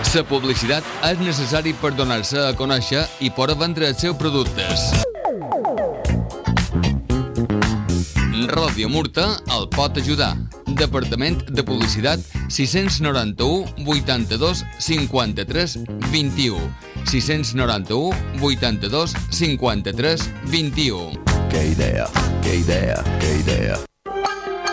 La publicitat és necessari per donar-se a conèixer i poder vendre els seus productes. Ràdio Murta el pot ajudar. Departament de Publicitat 691 82 53 21 691 82 53 21. Qué idea, qué idea, qué idea.